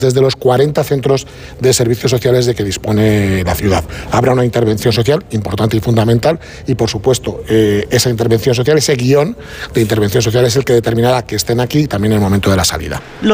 desde los 40 centros de servicios sociales de que dispone la ciudad. Habrá una intervención social importante y fundamental y, por supuesto, esa intervención social, ese guión de intervención social es el que determinará que estén aquí también en el momento de la salida.